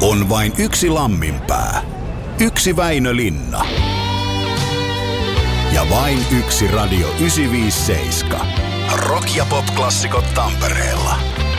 On vain yksi Lamminpää, yksi Väinö Linna ja vain yksi Radio 957. Rock- ja pop-klassikot Tampereella.